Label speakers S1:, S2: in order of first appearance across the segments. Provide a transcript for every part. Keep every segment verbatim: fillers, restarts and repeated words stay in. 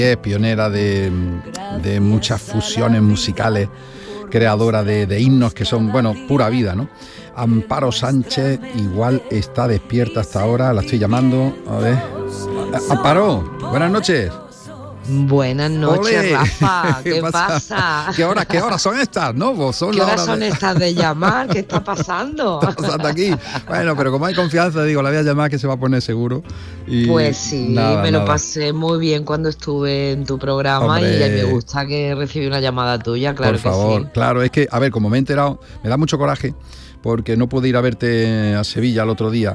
S1: Es pionera de, de muchas fusiones musicales, creadora de, de himnos que son, bueno, pura vida, ¿no? Amparo Sánchez igual está despierta hasta ahora, la estoy llamando, a ver. Amparo, buenas noches.
S2: Buenas noches, ¡ole! Rafa, ¿qué, ¿Qué pasa?
S1: pasa? ¿Qué horas, qué horas son estas? ¿No? ¿Vos son
S2: ¿Qué horas
S1: hora
S2: son de... estas de llamar? ¿Qué está pasando?
S1: ¿Qué está pasando aquí? Bueno, pero como hay confianza, digo, la voy a llamar que se va a poner seguro. Y
S2: pues sí,
S1: nada,
S2: me
S1: nada.
S2: lo pasé muy bien cuando estuve en tu programa. Hombre, y me gusta que recibí una llamada tuya, claro
S1: por favor,
S2: que sí.
S1: Claro, es que, a ver, como me he enterado, me da mucho coraje porque no pude ir a verte a Sevilla el otro día.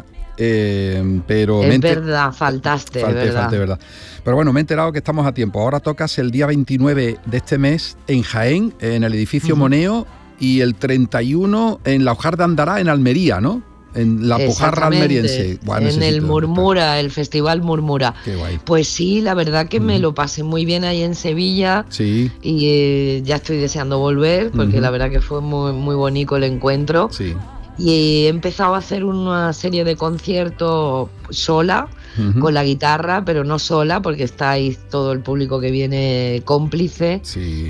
S1: Eh, pero
S2: es
S1: me enter...
S2: verdad, faltaste,
S1: falté,
S2: verdad.
S1: falté, verdad. Pero bueno, me he enterado que estamos a tiempo. Ahora tocas el día veintinueve de este mes en Jaén, en el edificio uh-huh. Moneo, y el treinta y uno en la Hojar de Andará, en Almería, ¿no? En la Pujarra almeriense.
S2: Buah, en el Murmura, el Festival Murmura.
S1: Qué guay.
S2: Pues sí, la verdad que uh-huh. me lo pasé muy bien ahí en Sevilla.
S1: Sí.
S2: Y eh, ya estoy deseando volver, porque uh-huh. la verdad que fue muy, muy bonito el encuentro.
S1: Sí.
S2: Y he empezado a hacer una serie de conciertos sola, uh-huh. con la guitarra, pero no sola, porque estáis todo el público que viene cómplice.
S1: Sí.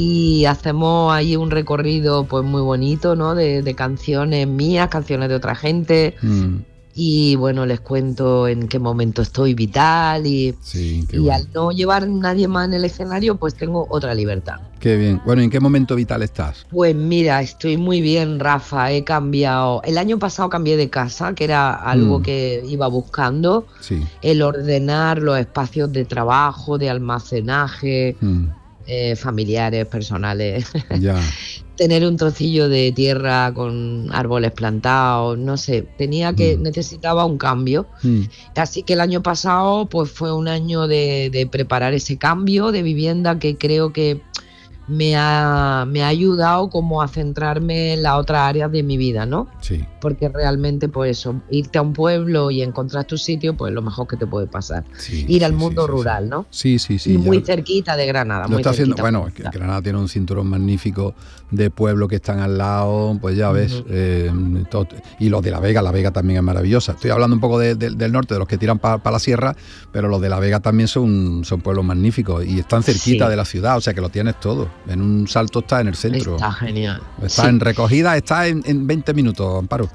S2: Y hacemos ahí un recorrido pues muy bonito, ¿no? De, de canciones mías, canciones de otra gente. Uh-huh. Y bueno, les cuento en qué momento estoy vital y,
S1: sí,
S2: y
S1: bueno.
S2: al no llevar nadie más en el escenario, pues tengo otra libertad.
S1: Qué bien. Bueno, ¿en qué momento vital estás?
S2: Pues mira, estoy muy bien, Rafa. He cambiado. El año pasado cambié de casa, que era algo mm. que iba buscando.
S1: Sí.
S2: El ordenar los espacios de trabajo, de almacenaje, mm. eh, familiares, personales.
S1: Ya.
S2: Tener un trocillo de tierra con árboles plantados, no sé, tenía que, mm. necesitaba un cambio. Mm. Así que el año pasado pues fue un año de, de preparar ese cambio de vivienda que creo que me ha, me ha ayudado como a centrarme en las otras áreas de mi vida, ¿no?
S1: Sí.
S2: Porque realmente, pues eso, irte a un pueblo y encontrar tu sitio, pues lo mejor que te puede pasar.
S1: Sí,
S2: Ir
S1: sí,
S2: al mundo
S1: sí, sí,
S2: rural,
S1: sí.
S2: ¿no?
S1: Sí, sí, sí.
S2: Y muy cerquita de Granada.
S1: Lo
S2: muy
S1: está haciendo,
S2: cerquita,
S1: bueno, que Granada tiene un cinturón magnífico de pueblos que están al lado, pues ya ves. Uh-huh. eh, todo, y los de La Vega, La Vega también es maravillosa. Estoy hablando un poco de, de, del norte, de los que tiran para pa la sierra, pero los de La Vega también son, son pueblos magníficos y están cerquita sí. de la ciudad, o sea que lo tienes todo. En un salto está en el centro.
S2: Está genial.
S1: Está
S2: sí.
S1: en recogida, está en, en veinte minutos, Amparo.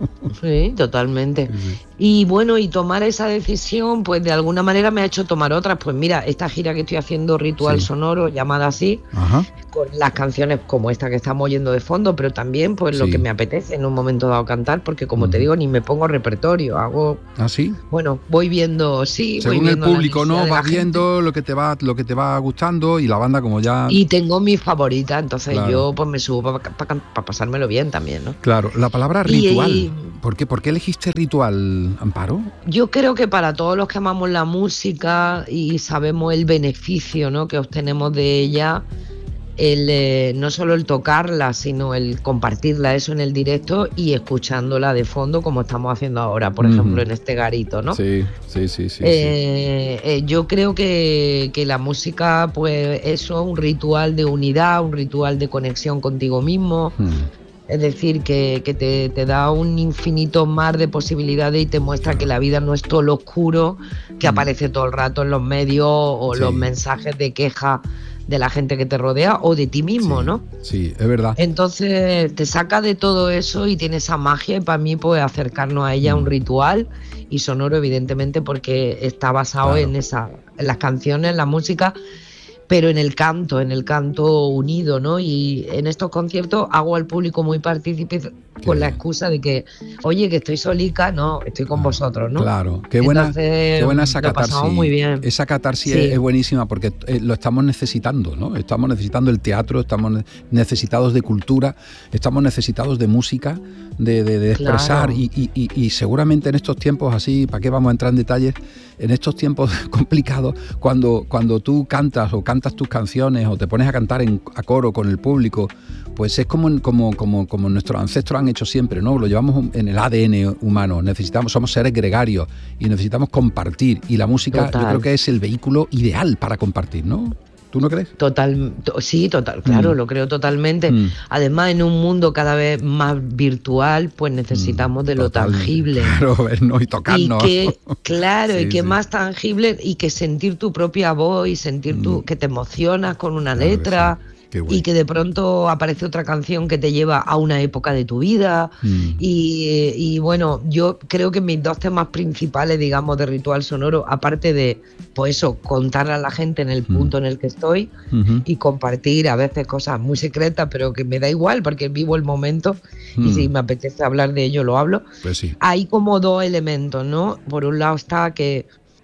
S2: Sí, totalmente. Sí, sí. Y bueno, y tomar esa decisión, pues de alguna manera me ha hecho tomar otras. Pues mira, esta gira que estoy haciendo, Ritual sí. Sonoro, llamada así,
S1: Ajá.
S2: con las canciones como esta que estamos oyendo de fondo, pero también pues sí. lo que me apetece en un momento dado cantar, porque como uh-huh. te digo, ni me pongo repertorio, hago...
S1: ¿Ah, sí?
S2: Bueno, voy viendo, sí,
S1: según
S2: voy viendo
S1: el público, ¿no? Vas
S2: gente.
S1: viendo lo que te va lo que te va gustando y la banda como ya...
S2: Y tengo mis favoritas, entonces
S1: claro.
S2: yo pues me subo para pa, pa, pa pasármelo bien también, ¿no?
S1: Claro, la palabra ritual,
S2: y,
S1: ¿por qué, ¿por qué elegiste ritual, Amparo?
S2: Yo creo que para todos los que amamos la música y sabemos el beneficio, ¿no?, que obtenemos de ella, el, eh, no solo el tocarla, sino el compartirla, eso en el directo y escuchándola de fondo como estamos haciendo ahora, por uh-huh. ejemplo, en este garito, ¿no?
S1: Sí, sí, sí, sí.
S2: Eh, sí. Eh, yo creo que, que la música, pues eso, un ritual de unidad, un ritual de conexión contigo mismo. Uh-huh. Es decir, que, que te, te da un infinito mar de posibilidades y te muestra que la vida no es todo lo oscuro que mm. aparece todo el rato en los medios o sí. los mensajes de queja de la gente que te rodea o de ti mismo,
S1: sí,
S2: ¿no?
S1: Sí, es verdad.
S2: Entonces te saca de todo eso y tiene esa magia y para mí pues acercarnos a ella mm. un ritual y Sonoro evidentemente porque está basado claro. en, esa, en las canciones, en la música, pero en el canto, en el canto unido, ¿no? Y en estos conciertos hago al público muy partícipe con la excusa de que, oye, que estoy solica, no, estoy con
S1: claro,
S2: vosotros, ¿no?
S1: Claro, qué buena,
S2: Entonces,
S1: qué buena esa catarsis.
S2: Lo pasamos muy bien.
S1: Esa catarsis
S2: sí.
S1: es, es buenísima porque eh, lo estamos necesitando, ¿no? Estamos necesitando el teatro, estamos necesitados de cultura, estamos necesitados de música, de, de, de expresar
S2: claro.
S1: y, y, y, y seguramente en estos tiempos así, ¿para qué vamos a entrar en detalles? En estos tiempos complicados, cuando, cuando tú cantas o cantas tus canciones o te pones a cantar en, a coro con el público, pues es como, como, como, como nuestros ancestros han hecho siempre, ¿no? Lo llevamos en el A D N humano, necesitamos, somos seres gregarios y necesitamos compartir y la música Total. Yo creo que es el vehículo ideal para compartir, ¿no? ¿Tú no crees?
S2: Total, to, sí, total, claro, mm. lo creo totalmente. Mm. Además, en un mundo cada vez más virtual, pues necesitamos mm, de lo tangible.
S1: Claro, vernos y tocarnos.
S2: Y que, claro, sí, y que sí. más tangible, y que sentir tu propia voz y sentir mm. tu, que te emocionas con una claro letra. Que y que de pronto aparece otra canción que te lleva a una época de tu vida. Mm. Y, y bueno, yo creo que mis dos temas principales, digamos, de Ritual Sonoro, aparte de, pues eso, contar a la gente en el punto mm. en el que estoy mm-hmm. y compartir a veces cosas muy secretas, pero que me da igual porque vivo el momento mm. y si me apetece hablar de ello, lo hablo.
S1: Pues sí.
S2: Hay como dos elementos, ¿no? Por un lado está que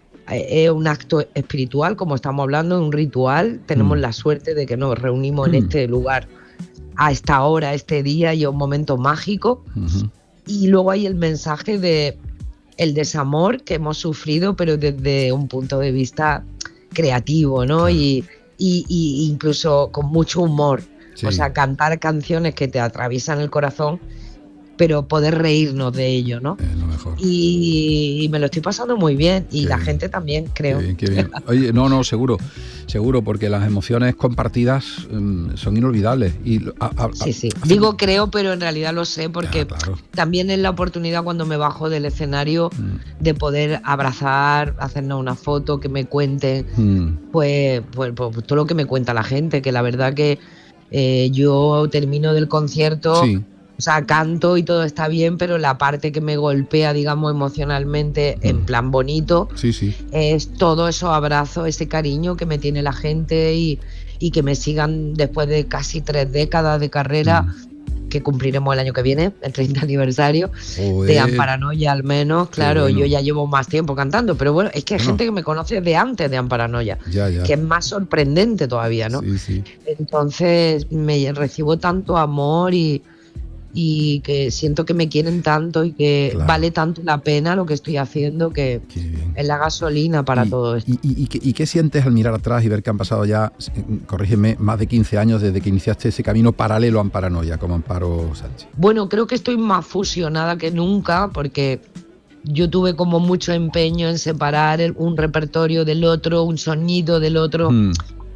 S2: es un acto espiritual, como estamos hablando, un ritual. Tenemos mm. la suerte de que nos reunimos mm. en este lugar a esta hora, este día, y es un momento mágico. Mm-hmm. Y luego hay el mensaje de el desamor que hemos sufrido, pero desde un punto de vista creativo, ¿no? Claro. Y, y, y incluso con mucho humor. Sí. O sea, cantar canciones que te atraviesan el corazón, pero poder reírnos de ello, ¿no?
S1: Es lo mejor.
S2: Y, y me lo estoy pasando muy bien, y qué la bien. gente también, creo.
S1: Qué bien, qué bien. Oye, no, no, seguro, seguro, porque las emociones compartidas um, son inolvidables. Y a, a,
S2: sí, sí. A, Digo a, creo, pero en realidad lo sé, porque ya, claro. también es la oportunidad cuando me bajo del escenario mm. de poder abrazar, hacernos una foto, que me cuenten, mm. pues, pues, pues todo lo que me cuenta la gente, que la verdad que eh, yo termino del concierto...
S1: Sí.
S2: O sea, canto y todo está bien, pero la parte que me golpea, digamos, emocionalmente, mm. en plan bonito,
S1: sí, sí.
S2: es todo esos abrazos, ese cariño que me tiene la gente y, y que me sigan después de casi tres décadas de carrera, mm. que cumpliremos el año que viene, el treinta aniversario, Joder. de Amparanoia al menos. Claro, bueno. yo ya llevo más tiempo cantando, pero bueno, es que hay no. gente que me conoce de antes de Amparanoia,
S1: ya, ya.
S2: que es más sorprendente todavía, ¿no?
S1: Sí, sí.
S2: Entonces me recibo tanto amor y... y que siento que me quieren tanto y que claro. vale tanto la pena lo que estoy haciendo, que es la gasolina para
S1: y,
S2: todo esto.
S1: Y, y, y, ¿qué, ¿Y qué sientes al mirar atrás y ver que han pasado ya, corrígeme, más de quince años desde que iniciaste ese camino paralelo a Amparanoia como Amparo Sánchez?
S2: Bueno, creo que estoy más fusionada que nunca, porque yo tuve como mucho empeño en separar el, un repertorio del otro, un sonido del otro, hmm.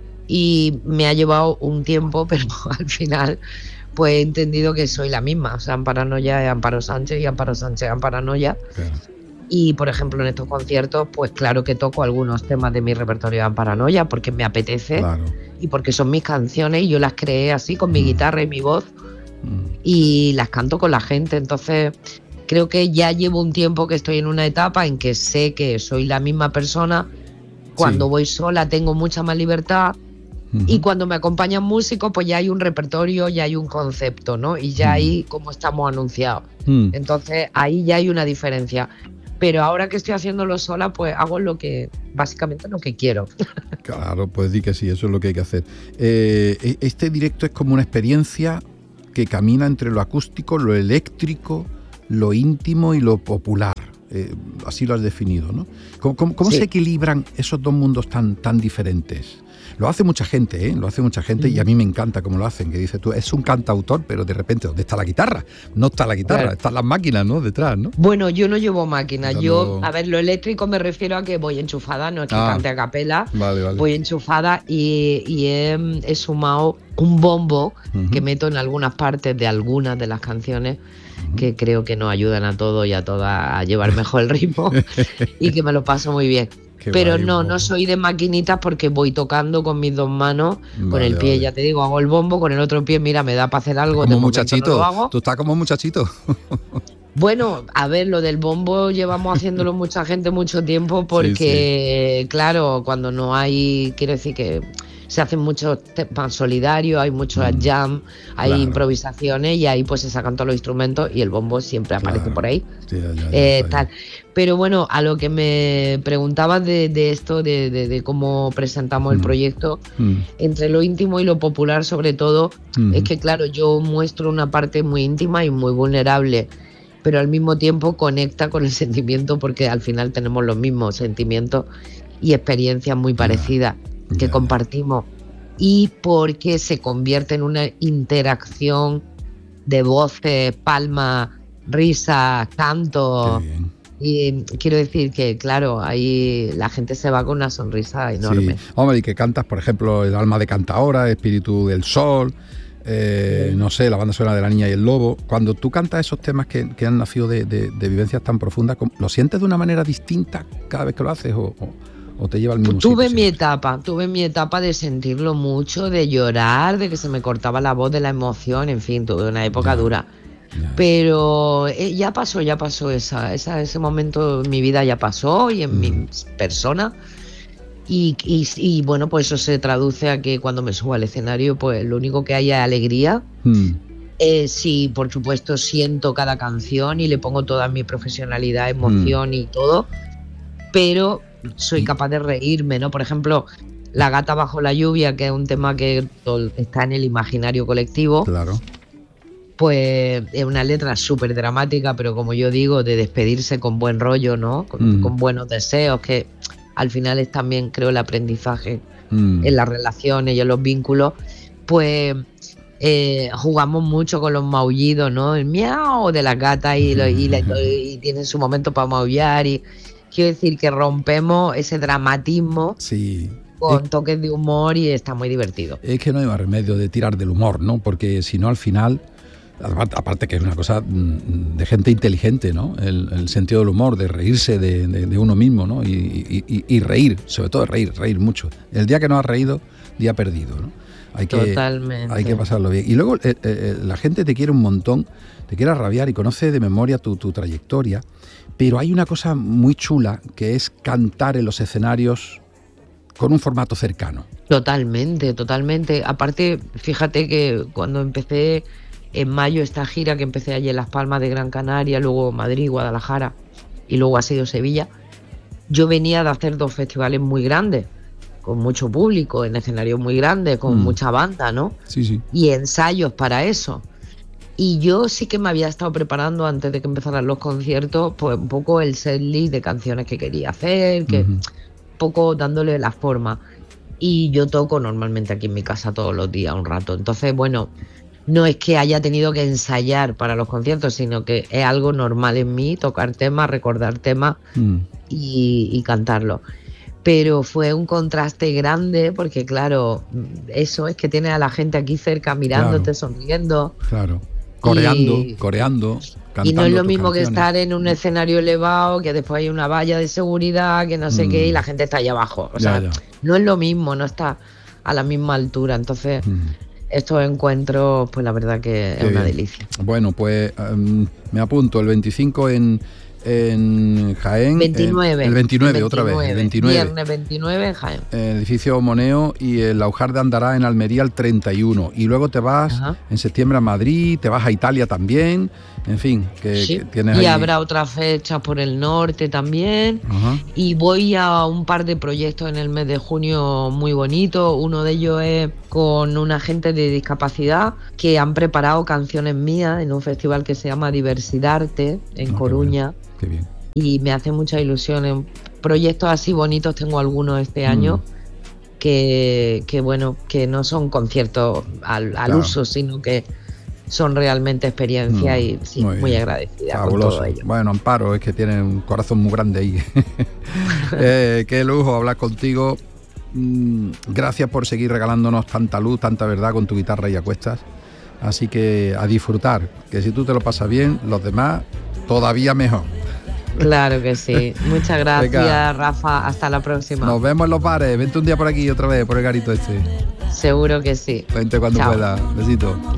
S2: y me ha llevado un tiempo, pero al final... pues he entendido que soy la misma. O sea, Amparanoia es Amparo Sánchez y Amparo Sánchez es Amparanoia. Claro. Y, por ejemplo, en estos conciertos, pues claro que toco algunos temas de mi repertorio de Amparanoia porque me apetece,
S1: claro.
S2: y porque son mis canciones y yo las creé así con mi mm. guitarra y mi voz mm. y las canto con la gente. Entonces, creo que ya llevo un tiempo que estoy en una etapa en que sé que soy la misma persona. Cuando sí. voy sola tengo mucha más libertad. Uh-huh. Y cuando me acompañan músicos, pues ya hay un repertorio, ya hay un concepto, ¿no? Y ya uh-huh. ahí como estamos anunciados. Uh-huh. Entonces ahí ya hay una diferencia. Pero ahora que estoy haciéndolo sola, pues hago lo que, básicamente lo que quiero.
S1: Claro, pues di que sí, eso es lo que hay que hacer. Eh, este directo es como una experiencia que camina entre lo acústico, lo eléctrico, lo íntimo y lo popular. Eh, así lo has definido, ¿no? ¿Cómo, cómo, cómo sí. se equilibran esos dos mundos tan, tan diferentes? Lo hace mucha gente, ¿eh? Lo hace mucha gente mm. y a mí me encanta cómo lo hacen, que dices tú, es un cantautor, pero de repente, ¿dónde está la guitarra? No está la guitarra, claro. están las máquinas, ¿no? Detrás, ¿no?
S2: Bueno, yo no llevo máquina, Cuando... yo, a ver, lo eléctrico me refiero a que voy enchufada, no es que ah. cante a capela,
S1: vale, vale.
S2: voy enchufada y, y he, he sumado un bombo uh-huh. que meto en algunas partes de algunas de las canciones, uh-huh. que creo que nos ayudan a todos y a todas a llevar mejor el ritmo y que me lo paso muy bien. Qué Pero guay, no, no soy de maquinitas porque voy tocando con mis dos manos, vale, con el pie, vale. ya te digo, hago el bombo, con el otro pie, mira, me da para hacer algo.
S1: Como muchachito, no lo hago. Tú estás como muchachito.
S2: Bueno, a ver, lo del bombo llevamos haciéndolo mucha gente mucho tiempo porque, sí, sí. claro, cuando no hay, quiero decir que se hacen muchos temas solidarios, hay muchos mm, jam, hay claro. improvisaciones y ahí pues se sacan todos los instrumentos y el bombo siempre claro. aparece por ahí.
S1: Sí, ya, ya,
S2: eh, tal. Pero bueno, a lo que me preguntabas de, de esto, de, de, de cómo presentamos mm. el proyecto, mm. entre lo íntimo y lo popular sobre todo, mm. es que claro, yo muestro una parte muy íntima y muy vulnerable, pero al mismo tiempo conecta con el sentimiento porque al final tenemos los mismos sentimientos y experiencias muy parecidas yeah. que yeah. compartimos, y porque se convierte en una interacción de voces, palmas, risas, canto, Y quiero decir que, claro, ahí la gente se va con una sonrisa enorme.
S1: Sí. Hombre, y que cantas, por ejemplo, El alma de Cantaora, Espíritu del Sol, eh, sí. no sé, la banda sonora de La niña y el lobo. Cuando tú cantas esos temas que, que han nacido de, de, de vivencias tan profundas, ¿lo sientes de una manera distinta cada vez que lo haces o, o, o te lleva al mismo
S2: sitio? Tuve
S1: sitio,
S2: mi etapa, tuve mi etapa de sentirlo mucho, de llorar, de que se me cortaba la voz de la emoción, en fin, tuve una época ya. dura. Ya. Pero eh, ya pasó, ya pasó esa, esa, ese momento en mi vida ya pasó y en mm. mi persona y, y, y bueno, pues eso se traduce a que cuando me subo al escenario pues lo único que hay es alegría. Mm. Eh, sí, por supuesto siento cada canción y le pongo toda mi profesionalidad, emoción mm. y todo, pero soy capaz de reírme, ¿no? Por ejemplo, La gata bajo la lluvia, que es un tema que está en el imaginario colectivo.
S1: Claro.
S2: Pues es una letra súper dramática, pero como yo digo, de despedirse con buen rollo, ¿no? Con, mm. con buenos deseos, que al final es también, creo, el aprendizaje mm. en las relaciones y en los vínculos. Pues eh, jugamos mucho con los maullidos, ¿no? El miau de las gatas y, lo, y, le, y tienen su momento para maullar. Y quiero decir que rompemos ese dramatismo.
S1: Sí.
S2: Con es, toques de humor y está muy divertido.
S1: Es que no hay más remedio de tirar del humor, ¿no? Porque si no, al final... Aparte que es una cosa de gente inteligente, ¿no? El, el sentido del humor, de reírse de, de, de uno mismo, ¿no? Y, y, y reír, sobre todo reír, reír mucho. El día que no has reído, día perdido, ¿no? Hay que,
S2: Totalmente.
S1: Hay que pasarlo bien. Y luego eh, eh, la gente te quiere un montón, te quiere rabiar y conoce de memoria tu, tu trayectoria, pero hay una cosa muy chula que es cantar en los escenarios con un formato cercano.
S2: Totalmente, totalmente. Aparte, fíjate que cuando empecé... En mayo esta gira que empecé allí en Las Palmas de Gran Canaria, luego Madrid, Guadalajara y luego ha sido Sevilla. Yo venía de hacer dos festivales muy grandes, con mucho público, en escenarios muy grandes, con mm. mucha banda, ¿no?
S1: Sí, sí.
S2: Y ensayos para eso. Y yo sí que me había estado preparando antes de que empezaran los conciertos, pues un poco el setlist de canciones que quería hacer, que un uh-huh. poco dándole la forma. Y yo toco normalmente aquí en mi casa todos los días un rato. Entonces, bueno... No es que haya tenido que ensayar para los conciertos, sino que es algo normal en mí, tocar temas, recordar temas mm. y, y cantarlos. Pero fue un contraste grande porque, claro, eso es que tienes a la gente aquí cerca mirándote, claro. sonriendo.
S1: Claro, coreando, y, coreando, cantando.
S2: Y no es lo mismo
S1: canciones.
S2: que estar en un escenario elevado, que después hay una valla de seguridad, que no sé mm. qué, y la gente está allá abajo. O sea, ya, ya. no es lo mismo, no está a la misma altura. Entonces... Mm. Estos encuentros, pues la verdad que Qué es una bien. delicia.
S1: Bueno, pues um, me apunto el veinticinco en, en Jaén.
S2: veintinueve.
S1: El, el veintinueve,
S2: veintinueve,
S1: otra vez. El veintinueve.
S2: Viernes veintinueve en Jaén.
S1: El edificio Moneo y el Laujar de Andará en Almería el treinta y uno. Y luego te vas Ajá. en septiembre a Madrid, te vas a Italia también. En fin, que,
S2: sí.
S1: que tienes
S2: Y
S1: ahí...
S2: habrá otras fechas por el norte también. Ajá. Y voy a un par de proyectos en el mes de junio muy bonitos. Uno de ellos es con una gente de discapacidad que han preparado canciones mías en un festival que se llama Diversidarte en oh, Coruña.
S1: Qué bien. Qué bien.
S2: Y me hace mucha ilusión. En proyectos así bonitos tengo algunos este mm. año que, que, bueno, que no son conciertos al, al claro. uso, sino que son realmente experiencias mm, y sí, muy, muy agradecida Fabuloso. Con todo ello.
S1: Bueno, Amparo, es que tiene un corazón muy grande ahí. eh, qué lujo hablar contigo. Mm, gracias por seguir regalándonos tanta luz, tanta verdad con tu guitarra y a cuestas. Así que a disfrutar, que si tú te lo pasas bien, los demás todavía mejor.
S2: Claro que sí. Muchas gracias, Venga. Rafa. Hasta la próxima.
S1: Nos vemos en los bares. Vente un día por aquí otra vez, por el garito este.
S2: Seguro que sí.
S1: Vente cuando puedas. Besito.